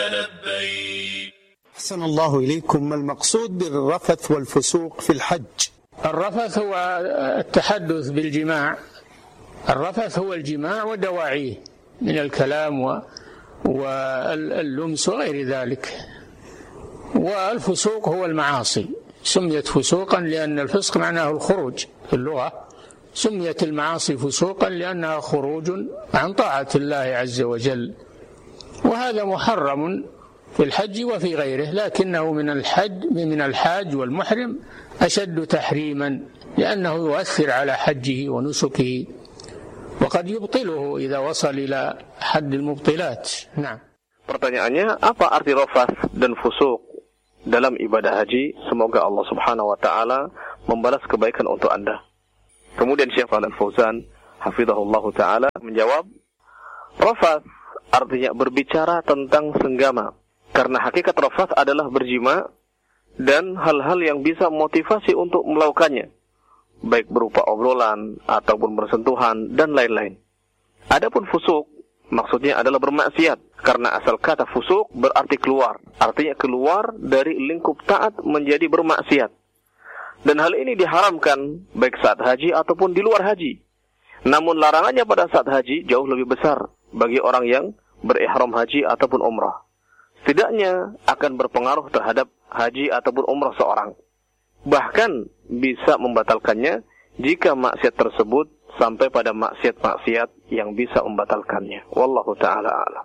أحسن الله إليكم. ما المقصود بالرفث والفسوق في الحج؟ الرفث هو التحدث بالجماع. الرفث هو الجماع ودواعيه من الكلام واللمس وغير ذلك. والفسوق هو المعاصي، سميت فسوقا لأن الفسق معناه الخروج في اللغة، سميت المعاصي فسوقا لأنها خروج عن طاعة الله عز وجل، وهذا محرم في الحج وفي غيره، لكنه من الحاج والمحرم أشد تحريما لأنه يؤثر على حجه ونسكه وقد يبطله إذا وصل إلى حد المبطلات. نعم. Pertanyaannya, apa arti rafas dan fusuk dalam ibadah haji? Semoga Allah Subhanahu wa taala membalas kebaikan untuk Anda. Kemudian Syekh Shalih Al-Fauzan hafizahullah taala menjawab, rafas artinya berbicara tentang senggama. Karena hakikat rafas adalah berjima dan hal-hal yang bisa memotivasi untuk melakukannya, baik berupa obrolan ataupun bersentuhan dan lain-lain. Adapun fusuk maksudnya adalah bermaksiat, karena asal kata fusuk berarti keluar, artinya keluar dari lingkup taat menjadi bermaksiat. Dan hal ini diharamkan baik saat haji ataupun di luar haji. Namun larangannya pada saat haji jauh lebih besar bagi orang yang berihram haji ataupun umrah. Setidaknya akan berpengaruh terhadap haji ataupun umrah seorang. Bahkan bisa membatalkannya jika maksiat tersebut sampai pada maksiat-maksiat yang bisa membatalkannya. Wallahu ta'ala a'lam.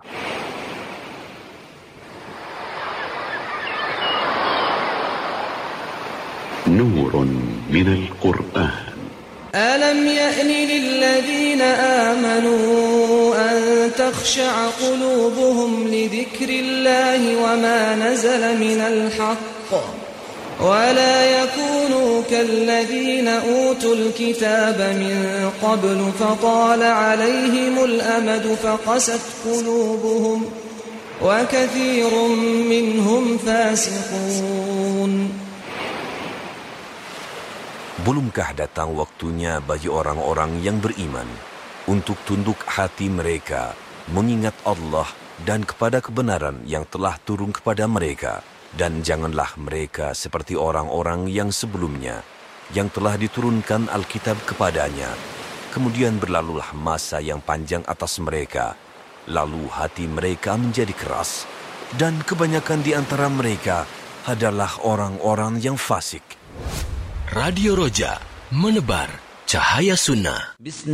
Nurun minal Qur'an. ألم يأن للذين آمنوا أن تخشع قلوبهم لذكر الله وما نزل من الحق ولا يكونوا كالذين أوتوا الكتاب من قبل فطال عليهم الأمد فقست قلوبهم وكثير منهم فاسقون. Belumkah datang waktunya bagi orang-orang yang beriman untuk tunduk hati mereka mengingat Allah dan kepada kebenaran yang telah turun kepada mereka, dan janganlah mereka seperti orang-orang yang sebelumnya yang telah diturunkan Alkitab kepadanya. Kemudian berlalulah masa yang panjang atas mereka, lalu hati mereka menjadi keras, dan kebanyakan di antara mereka adalah orang-orang yang fasik. Radio Roja, menebar cahaya sunnah.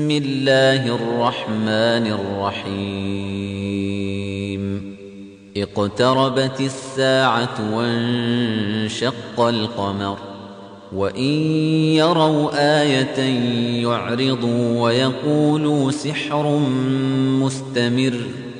Bismillahirrahmanirrahim. Iqtarabatis sa'atu wanshaqqal qamar. Wa in yaraw ayatan yu'ridu wa yaqulu sihrun mustamir.